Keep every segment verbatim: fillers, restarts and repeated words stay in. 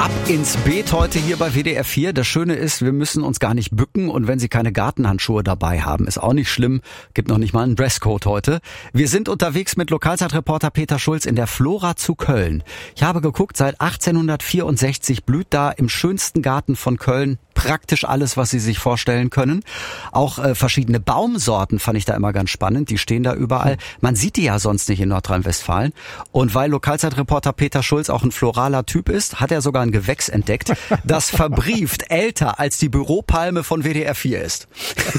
Ab ins Beet heute hier bei W D R vier. Das Schöne ist, wir müssen uns gar nicht bücken und wenn Sie keine Gartenhandschuhe dabei haben, ist auch nicht schlimm. Gibt noch nicht mal einen Dresscode heute. Wir sind unterwegs mit Lokalzeitreporter Peter Schulz in der Flora zu Köln. Ich habe geguckt, seit achtzehnhundertvierundsechzig blüht da im schönsten Garten von Köln praktisch alles, was Sie sich vorstellen können. Auch äh, verschiedene Baumsorten fand ich da immer ganz spannend. Die stehen da überall. Man sieht die ja sonst nicht in Nordrhein-Westfalen. Und weil Lokalzeitreporter Peter Schulz auch ein floraler Typ ist, hat er sogar ein Gewächs entdeckt, das verbrieft älter als die Büropalme von W D R vier ist.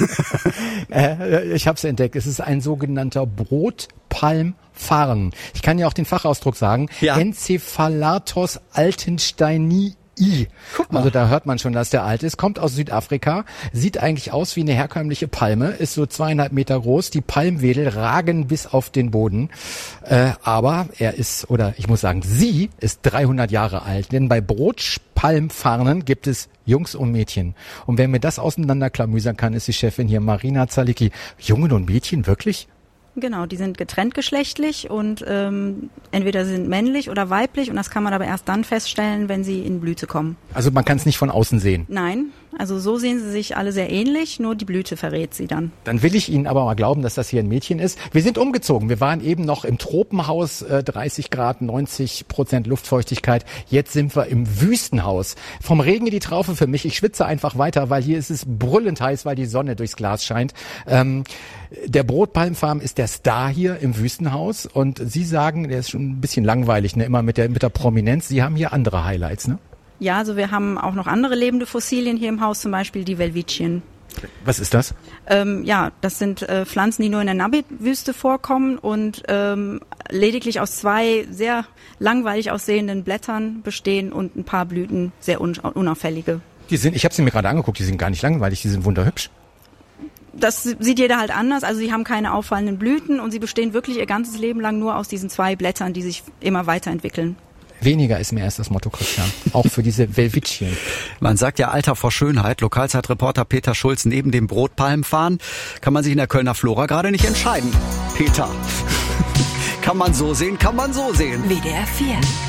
äh, ich habe es entdeckt. Es ist ein sogenannter Brotpalmfarn. Ich kann ja auch den Fachausdruck sagen. Ja. Encephalatos altensteini. I. Also da hört man schon, dass der alt ist. Kommt aus Südafrika, sieht eigentlich aus wie eine herkömmliche Palme, ist so zweieinhalb Meter groß. Die Palmwedel ragen bis auf den Boden. Äh, aber er ist, oder ich muss sagen, sie ist dreihundert Jahre alt. Denn bei Brotpalmfarnen gibt es Jungs und Mädchen. Und wer mir das auseinanderklamüsern kann, ist die Chefin hier, Marina Zalicki. Jungen und Mädchen, wirklich? Genau, die sind getrennt geschlechtlich und ähm, entweder sind männlich oder weiblich und das kann man aber erst dann feststellen, wenn sie in Blüte kommen. Also man kann es nicht von außen sehen? Nein, also so sehen sie sich alle sehr ähnlich, nur die Blüte verrät sie dann. Dann will ich Ihnen aber mal glauben, dass das hier ein Mädchen ist. Wir sind umgezogen, wir waren eben noch im Tropenhaus, äh, dreißig Grad, neunzig Prozent Luftfeuchtigkeit. Jetzt sind wir im Wüstenhaus. Vom Regen in die Traufe für mich, ich schwitze einfach weiter, weil hier ist es brüllend heiß, weil die Sonne durchs Glas scheint. Ähm, der Brotpalmfarm ist der Star hier im Wüstenhaus und Sie sagen, der ist schon ein bisschen langweilig, ne, immer mit der mit der Prominenz. Sie haben hier andere Highlights, ne? Ja, also wir haben auch noch andere lebende Fossilien hier im Haus, zum Beispiel die Welwitschien. Was ist das? Ähm, ja, das sind äh, Pflanzen, die nur in der Namib-Wüste vorkommen und ähm, lediglich aus zwei sehr langweilig aussehenden Blättern bestehen und ein paar Blüten, sehr un- unauffällige. Die sind, ich habe sie mir gerade angeguckt, die sind gar nicht langweilig, die sind wunderhübsch. Das sieht jeder halt anders, also sie haben keine auffallenden Blüten und sie bestehen wirklich ihr ganzes Leben lang nur aus diesen zwei Blättern, die sich immer weiterentwickeln. Weniger ist mehr ist das Motto, Christian. Auch für diese Welwitschien. Man sagt ja Alter vor Schönheit. Lokalzeitreporter Peter Schulz neben dem Brotpalmfarn. Kann man sich in der Kölner Flora gerade nicht entscheiden. Peter. Kann man so sehen, kann man so sehen. W D R vier.